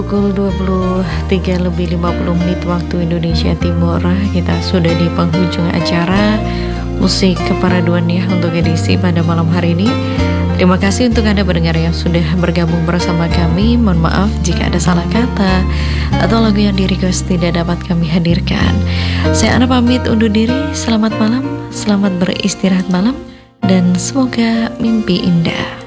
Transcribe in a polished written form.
Pukul 23:50 waktu Indonesia Timur. Kita sudah di penghujung acara musik keperaduan ya untuk edisi pada malam hari ini. Terima kasih untuk Anda pendengar yang sudah bergabung bersama kami. Mohon maaf jika ada salah kata atau lagu yang di-request tidak dapat kami hadirkan. Saya Ana pamit undur diri. Selamat malam, selamat beristirahat malam, dan semoga mimpi indah.